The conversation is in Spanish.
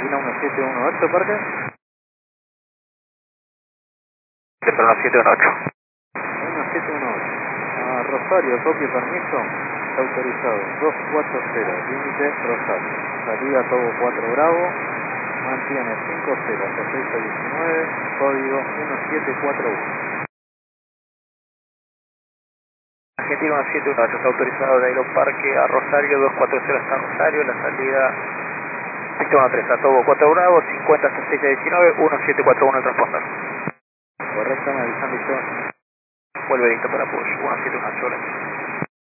Argentina 1718, Parque. Siempre 1718. 1718. Rosario, copio permiso. Está autorizado. 240, límite Rosario. Salida Togo 4 Bravo. Mantiene 50 hasta 619, código 1741. Argentina 1718, está autorizado de Aeroparque a Rosario, 240 hasta Rosario, la salida Víctor 13 a Togo 4 Bravo, 50 hasta 619, 1741 el transponder. Correcto, me avisan, listo. Vuelve listo para apoyo, 1718.